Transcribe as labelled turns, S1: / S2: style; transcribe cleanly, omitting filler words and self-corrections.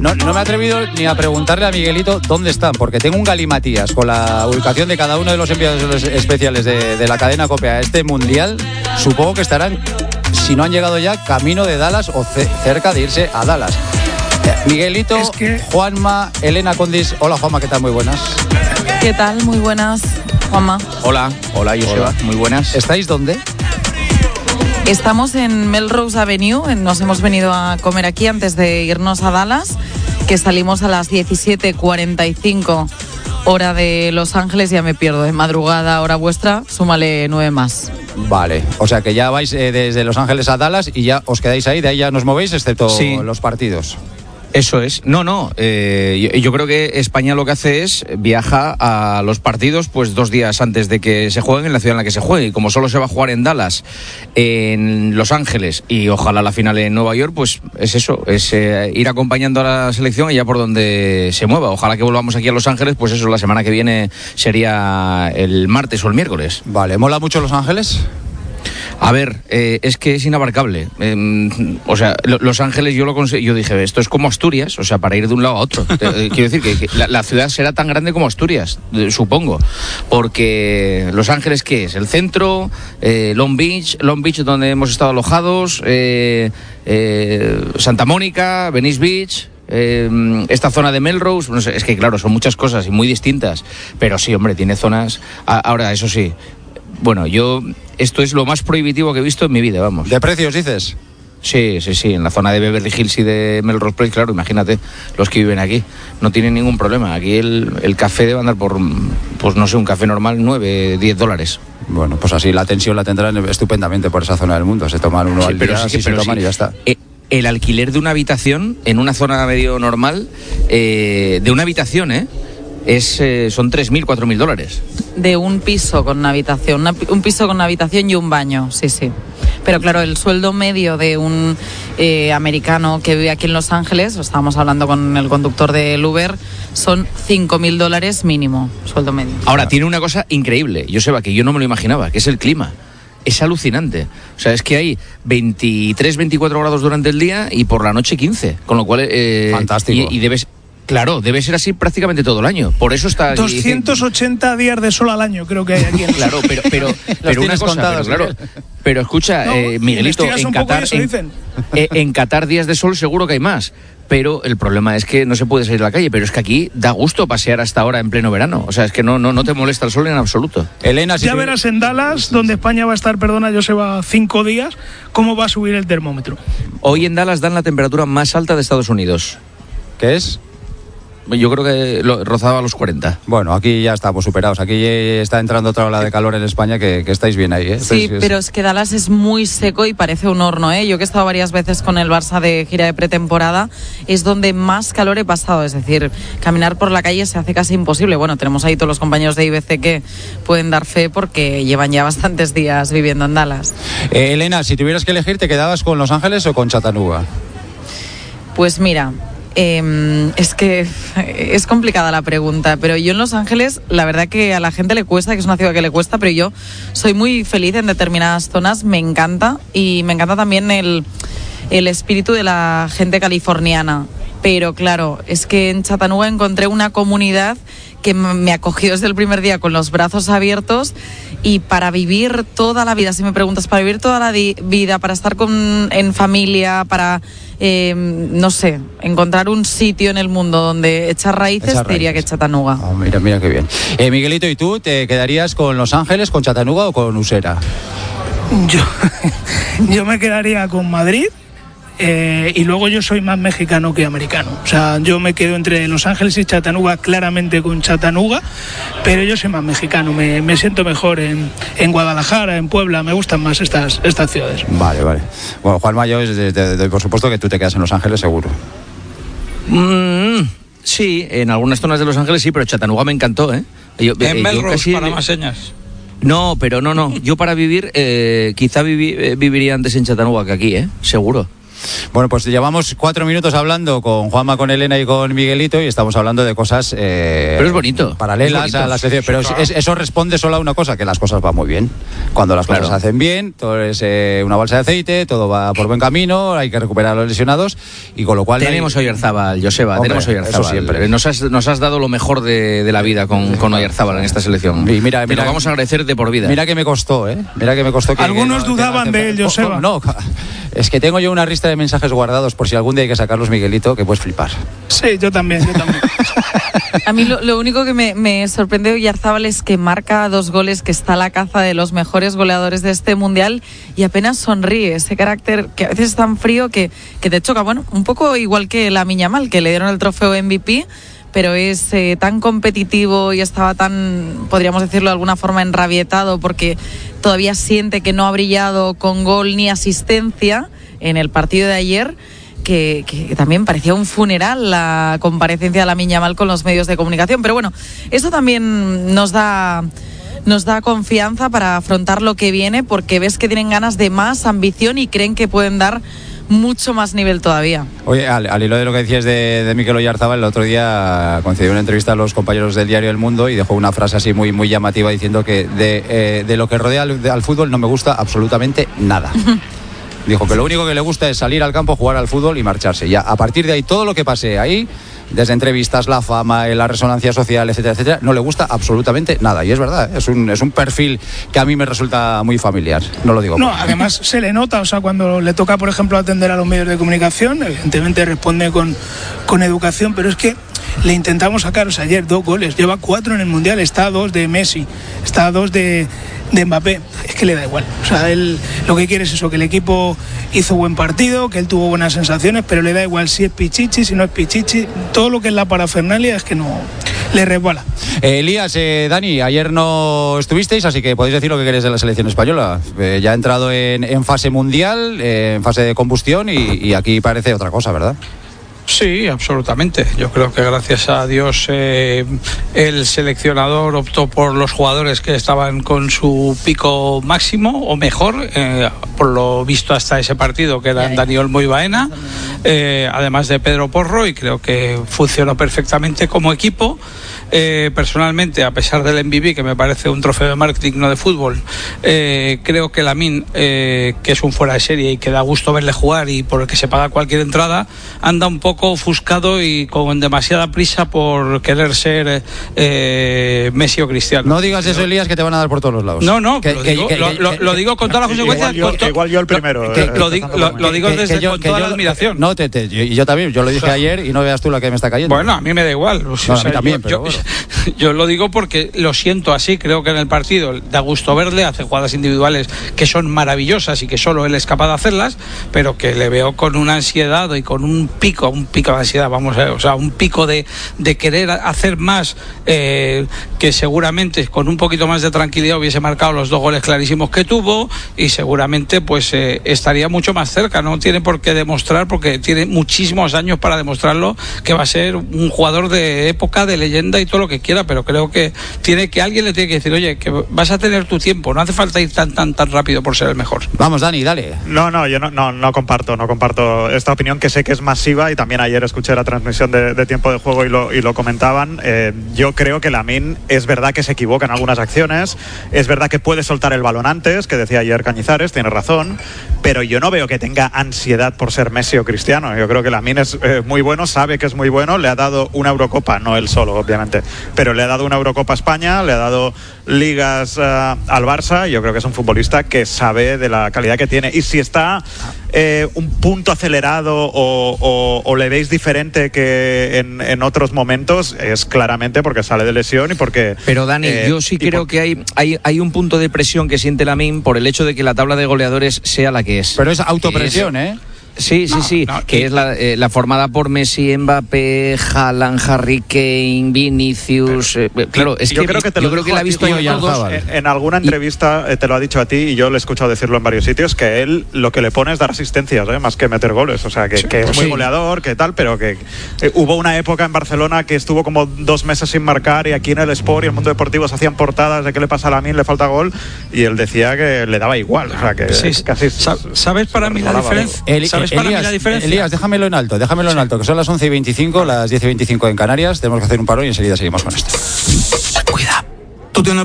S1: No me he atrevido ni a preguntarle a Miguelito dónde están, porque tengo un galimatías con la ubicación de cada uno de los enviados especiales de la cadena COPE a este mundial. Supongo que estarán, si no han llegado ya, camino de Dallas o cerca de irse a Dallas. Miguelito, Juanma, Elena Condis. Hola Juanma, ¿qué tal? Muy buenas.
S2: ¿Qué tal? Muy buenas, Juanma.
S3: Hola, Joseba, muy buenas.
S1: ¿Estáis dónde?
S2: Estamos en Melrose Avenue, nos hemos venido a comer aquí antes de irnos a Dallas, que salimos a las 17:45 hora de Los Ángeles, ya me pierdo, de madrugada, hora vuestra, súmale 9 más.
S1: Vale, o sea que ya vais desde Los Ángeles a Dallas y ya os quedáis ahí, de ahí ya no os movéis, excepto los partidos.
S3: Eso es. No, yo creo que España lo que hace es viaja a los partidos pues 2 días antes de que se jueguen en la ciudad en la que se juegue. Y como solo se va a jugar en Dallas, en Los Ángeles y ojalá la final en Nueva York, pues es eso, es ir acompañando a la selección y ya por donde se mueva. Ojalá que volvamos aquí a Los Ángeles, pues eso, la semana que viene sería el martes o el miércoles.
S1: Vale, ¿mola mucho Los Ángeles?
S3: A ver, es que es inabarcable. O sea, Los Ángeles yo dije, esto es como Asturias, o sea, para ir de un lado a otro. Quiero decir que la ciudad será tan grande como Asturias, supongo. Porque Los Ángeles, ¿qué es? El centro, Long Beach donde hemos estado alojados, Santa Mónica, Venice Beach. Esta zona de Melrose, no sé, es que claro, son muchas cosas y muy distintas. Pero sí, hombre, tiene zonas. Ahora, eso sí. Bueno, esto es lo más prohibitivo que he visto en mi vida, vamos.
S1: ¿De precios dices?
S3: Sí, en la zona de Beverly Hills y de Melrose Place, claro, imagínate, los que viven aquí, no tienen ningún problema. Aquí el café debe andar por, pues no sé, un café normal, $9-10.
S1: Bueno, pues así la tensión la tendrán estupendamente por esa zona del mundo, se toman uno al día, se toman y ya está.
S3: El alquiler de una habitación en una zona medio normal, de una habitación, son $3,000, $4,000.
S2: De un piso con una habitación, un piso con una habitación y un baño, sí. Pero claro, el sueldo medio de un americano que vive aquí en Los Ángeles, estábamos hablando con el conductor del Uber, son $5,000 mínimo, sueldo medio.
S3: Ahora, tiene una cosa increíble, Joseba, que yo no me lo imaginaba, que es el clima. Es alucinante. O sea, es que hay 23, 24 grados durante el día y por la noche 15, con lo cual...
S1: fantástico.
S3: Y debe ser así prácticamente todo el año. Por eso está...
S4: 280 días de sol al año creo que hay aquí.
S3: Claro, pero una cosa, pero escucha, Miguelito, en Qatar días de sol seguro que hay más. Pero el problema es que no se puede salir a la calle. Pero es que aquí da gusto pasear hasta ahora en pleno verano. O sea, es que no te molesta el sol en absoluto.
S1: Elena,
S4: ya verás en Dallas, donde España va a estar, Joseba, 5 días, cómo va a subir el termómetro.
S3: Hoy en Dallas dan la temperatura más alta de Estados Unidos.
S1: ¿Qué es?
S3: Yo creo que rozaba los 40.
S1: Bueno, aquí ya estamos superados. Aquí está entrando otra ola de calor en España que estáis bien ahí, ¿eh?
S2: Sí, pero es que Dallas es muy seco y parece un horno, ¿eh? Yo que he estado varias veces con el Barça de gira de pretemporada, es donde más calor he pasado. Es decir, caminar por la calle se hace casi imposible. Bueno, tenemos ahí todos los compañeros de IBC que pueden dar fe porque llevan ya bastantes días viviendo en Dallas.
S1: Elena, si tuvieras que elegir, ¿te quedabas con Los Ángeles o con Chattanooga?
S2: Pues mira... es que es complicada la pregunta, pero yo en Los Ángeles, la verdad que a la gente le cuesta, que es una ciudad que le cuesta, pero yo soy muy feliz en determinadas zonas, me encanta, y me encanta también el espíritu de la gente californiana. Pero claro, es que en Chattanooga encontré una comunidad que me acogió desde el primer día con los brazos abiertos, y para vivir toda la vida, si me preguntas, para vivir toda la vida, para estar en familia, para, no sé, encontrar un sitio en el mundo donde echar raíces, te diría que Chattanooga.
S1: Oh, mira qué bien. Miguelito, ¿y tú te quedarías con Los Ángeles, con Chattanooga o con Usera?
S4: Yo me quedaría con Madrid. Y luego yo soy más mexicano que americano. O sea, yo me quedo entre Los Ángeles y Chattanooga, claramente con Chattanooga, pero yo soy más mexicano, me siento mejor en Guadalajara, en Puebla, me gustan más estas ciudades.
S1: Vale. Bueno, Juanma, yo por supuesto que tú te quedas en Los Ángeles, seguro.
S3: Sí, en algunas zonas de Los Ángeles sí, pero Chattanooga me encantó, ¿eh?
S5: En Melrose, para más señas.
S3: No, pero no. Yo para vivir, quizá viviría antes en Chattanooga que aquí, seguro.
S1: Bueno, pues llevamos 4 minutos hablando con Juanma, con Elena y con Miguelito y estamos hablando de cosas
S3: pero es bonito,
S1: paralelas
S3: es bonito.
S1: A la selección. Pero eso responde solo a una cosa, que las cosas van muy bien. Cuando las cosas se hacen bien, todo es una balsa de aceite, todo va por buen camino, hay que recuperar a los lesionados y con lo cual...
S3: Tenemos Oyarzábal, Joseba, tenemos Oyarzábal. Siempre. Nos has dado lo mejor de la vida con Oyarzábal en esta selección.
S1: Y mira,
S3: te lo vamos a agradecer de por vida.
S1: Mira que me costó, Mira que me costó que...
S4: Algunos dudaban de él, Joseba.
S1: No, es que tengo yo una lista de mensajes guardados por si algún día hay que sacarlos, Miguelito, que puedes flipar.
S4: Sí, yo también.
S2: A mí lo único que me sorprende de Oyarzábal es que marca 2 goles, que está a la caza de los mejores goleadores de este Mundial y apenas sonríe. Ese carácter que a veces es tan frío que te choca. Bueno, un poco igual que Lamine Yamal, que le dieron el trofeo MVP, pero es tan competitivo y estaba tan, podríamos decirlo de alguna forma, enrabietado porque todavía siente que no ha brillado con gol ni asistencia en el partido de ayer, que también parecía un funeral la comparecencia de Lamine Yamal con los medios de comunicación. Pero bueno, eso también nos da confianza para afrontar lo que viene, porque ves que tienen ganas de más ambición y creen que pueden dar mucho más nivel todavía.
S1: Oye, al hilo de lo que decías de Mikel Oyarzábal, el otro día concedió una entrevista a los compañeros del diario El Mundo y dejó una frase así muy, muy llamativa diciendo que de lo que rodea al fútbol no me gusta absolutamente nada. Dijo que lo único que le gusta es salir al campo, jugar al fútbol y marcharse. Ya a partir de ahí, todo lo que pase ahí, desde entrevistas, la fama, la resonancia social, etcétera, etcétera, no le gusta absolutamente nada. Y es verdad, es un perfil que a mí me resulta muy familiar. No lo digo.
S4: No, además se le nota, o sea, cuando le toca, por ejemplo, atender a los medios de comunicación, evidentemente responde con educación, pero es que le intentamos sacar, o sea, ayer 2 goles, lleva 4 en el Mundial, está a 2 de Messi, está a 2 de Mbappé, es que le da igual. O sea, él lo que quiere es eso, que el equipo hizo buen partido, que él tuvo buenas sensaciones, pero le da igual si es Pichichi, si no es Pichichi, todo lo que es la parafernalia es que no le resbala.
S1: Elías, Dani, ayer no estuvisteis, así que podéis decir lo que queréis de la selección española. Ya ha entrado en fase mundial, en fase de combustión y aquí parece otra cosa, ¿verdad?
S5: Sí, absolutamente. Yo creo que gracias a Dios el seleccionador optó por los jugadores que estaban con su pico máximo o mejor, por lo visto hasta ese partido, que eran Dani Olmo y Baena, además de Pedro Porro, y creo que funcionó perfectamente como equipo. Personalmente, a pesar del MVP, que me parece un trofeo de marketing, no de fútbol, creo que Lamine, que es un fuera de serie y que da gusto verle jugar y por el que se paga cualquier entrada, anda un poco ofuscado y con demasiada prisa por querer ser Messi o Cristiano.
S1: No digas eso, Elías, que te van a dar por todos los lados.
S5: No, lo digo con todas las consecuencias.
S6: Igual yo el primero.
S5: Lo digo con toda la admiración.
S1: No, yo también, yo lo dije ayer y no veas tú la que me está cayendo.
S5: Bueno, a mí me da igual.
S1: O sea, a mí también, pero bueno.
S5: Yo lo digo porque lo siento así. Creo que en el partido da gusto verle, hace jugadas individuales que son maravillosas y que solo él es capaz de hacerlas, pero que le veo con una ansiedad y con un pico de ansiedad, vamos a ver, o sea, un pico de querer hacer más, que seguramente con un poquito más de tranquilidad hubiese marcado los 2 goles clarísimos que tuvo y seguramente pues estaría mucho más cerca. No tiene por qué demostrar, porque tiene muchísimos años para demostrarlo, que va a ser un jugador de época, de leyenda y todo lo que quiera, pero creo que alguien le tiene que decir, oye, que vas a tener tu tiempo, no hace falta ir tan rápido por ser el mejor.
S1: Vamos, Dani, dale.
S6: No, yo no comparto esta opinión, que sé que es masiva, y también ayer escuché la transmisión de tiempo de juego y lo comentaban. Yo creo que Lamine es verdad que se equivoca en algunas acciones, es verdad que puede soltar el balón antes, que decía ayer Cañizares, tiene razón, pero yo no veo que tenga ansiedad por ser Messi o Cristiano. Yo creo que Lamine es muy bueno, sabe que es muy bueno, le ha dado una Eurocopa, no él solo, obviamente, pero le ha dado una Eurocopa a España, le ha dado ligas al Barça. Yo creo que es un futbolista que sabe de la calidad que tiene, y si está un punto acelerado o le veis diferente que en otros momentos, es claramente porque sale de lesión y porque...
S3: Pero Dani, yo sí creo que hay un punto de presión que siente Lamine por el hecho de que la tabla de goleadores sea la que es.
S1: Pero es autopresión,
S3: Sí, que es la formada por Messi, Mbappé, Haaland, Harry Kane, Vinicius. Claro, es
S6: yo creo que él ha visto en alguna entrevista, te lo ha dicho a ti y yo le he escuchado decirlo en varios sitios, que él lo que le pone es dar asistencias, más que meter goles. O sea, que es muy goleador, que tal, pero que hubo una época en Barcelona que estuvo como 2 meses sin marcar, y aquí en el Sport y el Mundo Deportivo se hacían portadas de qué le pasa a Lamine, le falta gol, y él decía que le daba igual. O sea, que casi...
S5: ¿Sabes para mí la diferencia? para mí la diferencia.
S1: Elías, déjamelo en alto, que son las 11:25, las 10:25 en Canarias. Tenemos que hacer un parón y enseguida seguimos con esto.
S7: Cuida. Tú tienes